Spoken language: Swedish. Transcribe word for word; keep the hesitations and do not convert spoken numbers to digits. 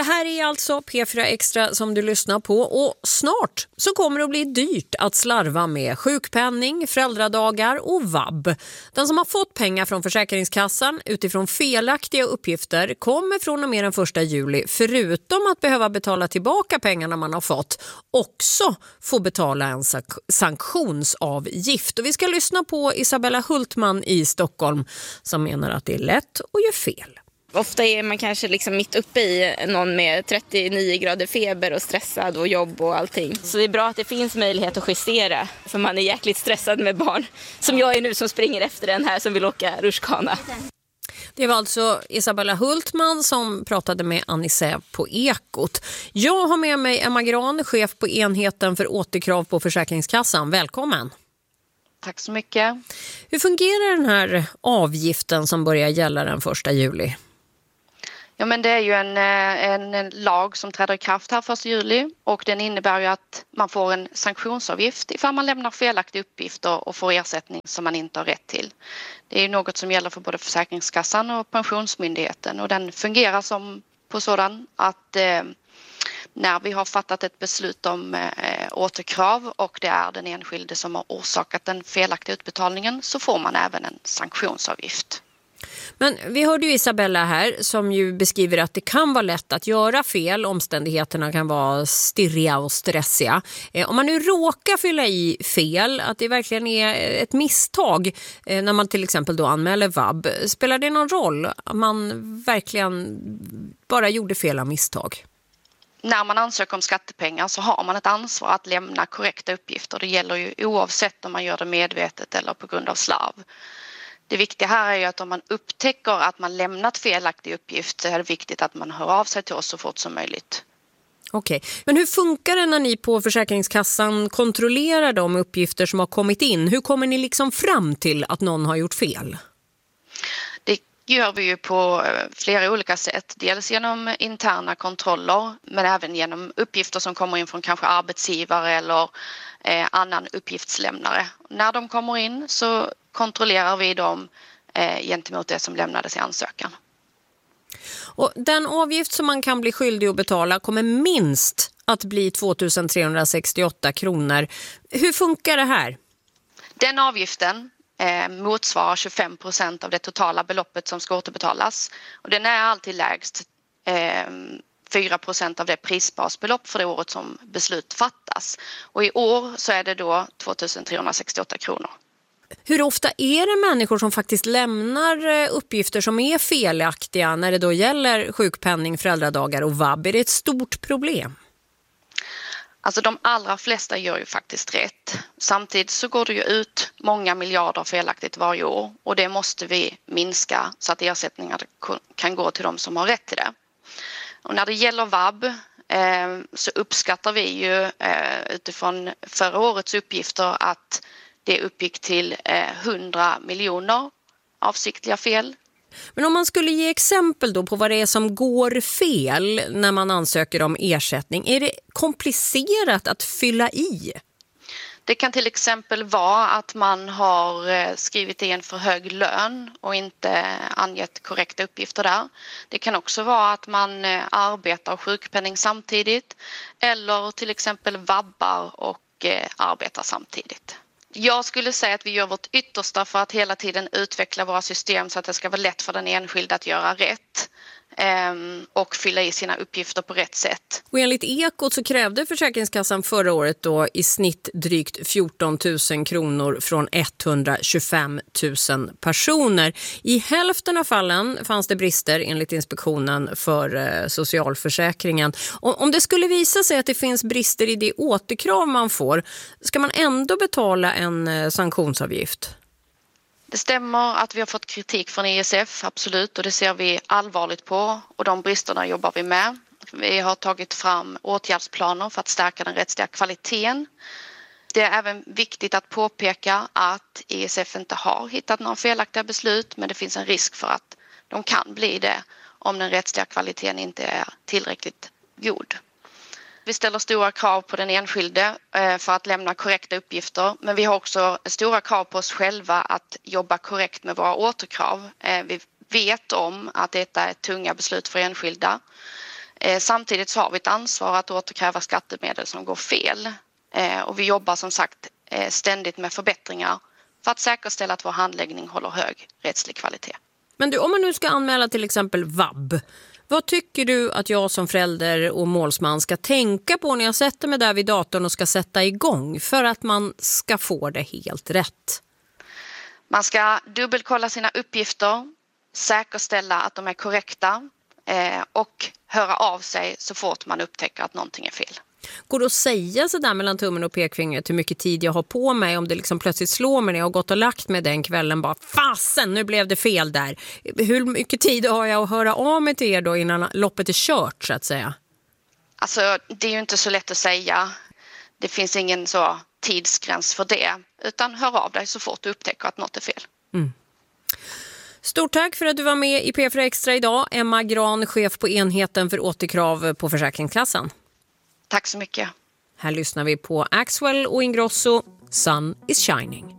här är alltså P fyra Extra som du lyssnar på, och snart så kommer det att bli dyrt att slarva med sjukpenning, föräldradagar och vab. Den som har fått pengar från Försäkringskassan utifrån felaktiga uppgifter kommer från och med den första juli, förutom att behöva betala tillbaka pengarna man har fått, också få betala en sanktionsavgift. Och vi ska lyssna på Isabella Hultman i Stockholm som menar att det är lätt att göra fel. Ofta är man kanske liksom mitt uppe i någon med trettionio grader feber och stressad och jobb och allting. Så det är bra att det finns möjlighet att justera, för man är jäkligt stressad med barn. Som jag är nu, som springer efter den här som vill åka rutschkana. Det var alltså Isabella Hultman som pratade med Anisse på Ekot. Jag har med mig Emma Gran, chef på enheten för återkrav på Försäkringskassan. Välkommen! Tack så mycket. Hur fungerar den här avgiften som börjar gälla den första juli? Ja, men det är ju en, en, en lag som träder i kraft här första juli, och den innebär ju att man får en sanktionsavgift ifall man lämnar felaktiga uppgifter och får ersättning som man inte har rätt till. Det är ju något som gäller för både Försäkringskassan och Pensionsmyndigheten, och den fungerar som på sådan att eh, när vi har fattat ett beslut om eh, återkrav och det är den enskilde som har orsakat den felaktiga utbetalningen, så får man även en sanktionsavgift. Men vi hörde ju Isabella här som ju beskriver att det kan vara lätt att göra fel. Omständigheterna kan vara stirriga och stressiga. Eh, om man nu råkar fylla i fel, att det verkligen är ett misstag eh, när man till exempel då anmäler vab, spelar det någon roll att man verkligen bara gjorde fel av misstag? När man ansöker om skattepengar så har man ett ansvar att lämna korrekta uppgifter. Det gäller ju oavsett om man gör det medvetet eller på grund av slarv. Det viktiga här är ju att om man upptäcker att man lämnat felaktig uppgift, så är det viktigt att man hör av sig till oss så fort som möjligt. Okej, men hur funkar det när ni på Försäkringskassan kontrollerar de uppgifter som har kommit in? Hur kommer ni liksom fram till att någon har gjort fel? Det gör vi ju på flera olika sätt. Dels genom interna kontroller, men även genom uppgifter som kommer in från kanske arbetsgivare eller eh, annan uppgiftslämnare. När de kommer in så kontrollerar vi dem eh, gentemot det som lämnades i ansökan. Och den avgift som man kan bli skyldig att betala kommer minst att bli två tusen trehundrasextioåtta kronor. Hur funkar det här? Den avgiften eh, motsvarar tjugofem procent av det totala beloppet som ska återbetalas. Och den är alltid lägst eh, fyra procent av det prisbasbelopp för det året som beslut fattas. Och i år så är det då två tusen trehundrasextioåtta kronor. Hur ofta är det människor som faktiskt lämnar uppgifter som är felaktiga när det då gäller sjukpenning, föräldradagar och vab? Är det ett stort problem? Alltså de allra flesta gör ju faktiskt rätt. Samtidigt så går det ju ut många miljarder felaktigt varje år, och det måste vi minska så att ersättningar kan gå till de som har rätt till det. Och när det gäller vab eh, så uppskattar vi ju eh, utifrån förra årets uppgifter att det uppgick till eh, hundra miljoner avsiktliga fel. Men om man skulle ge exempel då på vad det är som går fel när man ansöker om ersättning, är det komplicerat att fylla i? Det kan till exempel vara att man har skrivit i en för hög lön och inte angett korrekta uppgifter där. Det kan också vara att man arbetar och sjukpenning samtidigt, eller till exempel vabbar och arbetar samtidigt. Jag skulle säga att vi gör vårt yttersta för att hela tiden utveckla våra system så att det ska vara lätt för den enskilda att göra rätt och fylla i sina uppgifter på rätt sätt. Och enligt Ekot så krävde Försäkringskassan förra året då i snitt drygt fjorton tusen kronor från etthundratjugofem tusen personer. I hälften av fallen fanns det brister enligt inspektionen för socialförsäkringen. Om det skulle visa sig att det finns brister i det återkrav man får, ska man ändå betala en sanktionsavgift? Det stämmer att vi har fått kritik från E S F, absolut, och det ser vi allvarligt på, och de bristerna jobbar vi med. Vi har tagit fram åtgärdsplaner för att stärka den rättsliga kvaliteten. Det är även viktigt att påpeka att E S F inte har hittat några felaktiga beslut, men det finns en risk för att de kan bli det om den rättsliga kvaliteten inte är tillräckligt god. Vi ställer stora krav på den enskilde för att lämna korrekta uppgifter, men vi har också stora krav på oss själva att jobba korrekt med våra återkrav. Vi vet om att detta är tunga beslut för enskilda. Eh, samtidigt så har vi ett ansvar att återkräva skattemedel som går fel. Eh, och vi jobbar som sagt eh, ständigt med förbättringar för att säkerställa att vår handläggning håller hög rättslig kvalitet. Men du, om man nu ska anmäla till exempel vab, vad tycker du att jag som förälder och målsman ska tänka på när jag sätter mig där vid datorn och ska sätta igång för att man ska få det helt rätt? Man ska dubbelkolla sina uppgifter, säkerställa att de är korrekta eh, och höra av sig så fort man upptäcker att någonting är fel. Går det att säga så där mellan tummen och pekfingret hur mycket tid jag har på mig om det liksom plötsligt slår mig när jag har gått och lagt mig den kvällen bara fasen, nu blev det fel där. Hur mycket tid har jag att höra av mig till er då innan loppet är kört så att säga? Alltså det är ju inte så lätt att säga. Det finns ingen så tidsgräns för det utan hör av dig så fort du upptäcker att något är fel. Mm. Stort tack för att du var med i P fyra Extra idag. Emma Gran, chef på enheten för återkrav på Försäkringskassan. Tack så mycket. Här lyssnar vi på Axwell och Ingrosso, Sun is shining.